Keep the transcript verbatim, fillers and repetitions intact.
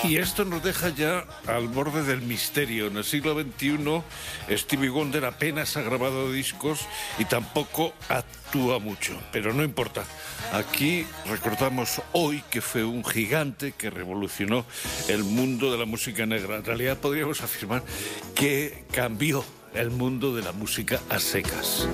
Y esto nos deja ya al borde del misterio. En el siglo veintiuno, Stevie Wonder apenas ha grabado discos y tampoco actúa mucho, pero no importa. Aquí recordamos hoy que fue un gigante que revolucionó el mundo de la música negra. En realidad podríamos afirmar que cambió el mundo de la música a secas.